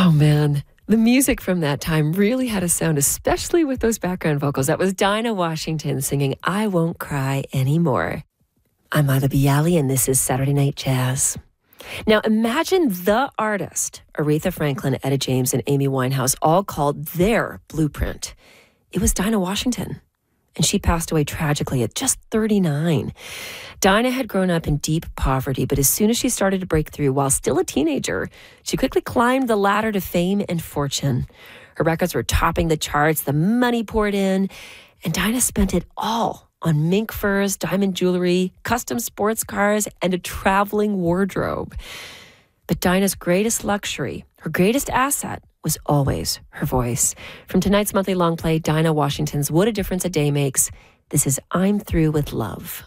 Oh, man. The music from that time really had a sound, especially with those background vocals. That was Dinah Washington singing I Won't Cry Anymore. I'm Mila Bialy, and this is Saturday Night Jazz. Now, imagine the artist, Aretha Franklin, Etta James, and Amy Winehouse, all called their blueprint. It was Dinah Washington, and she passed away tragically at just 39. Dinah had grown up in deep poverty, but as soon as she started to break through while still a teenager, she quickly climbed the ladder to fame and fortune. Her records were topping the charts, the money poured in, and Dinah spent it all on mink furs, diamond jewelry, custom sports cars, and a traveling wardrobe. But Dinah's greatest luxury, her greatest asset, was always her voice. From tonight's monthly long play, Dinah Washington's What a Difference a Day Makes, this is I'm Through with Love.